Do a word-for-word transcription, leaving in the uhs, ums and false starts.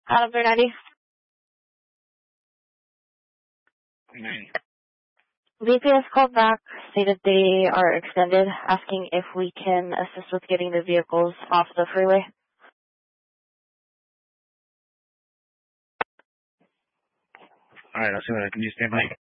Adam three ninety. V P S called back, stated they are extended, asking if we can assist with getting the vehicles off the freeway. Alright, I'll see what I can do. Stand by.